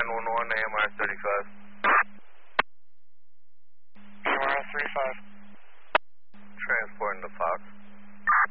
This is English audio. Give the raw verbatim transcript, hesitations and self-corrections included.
nine one one, A M R thirty-five. A M R thirty-five. Transporting to Fox.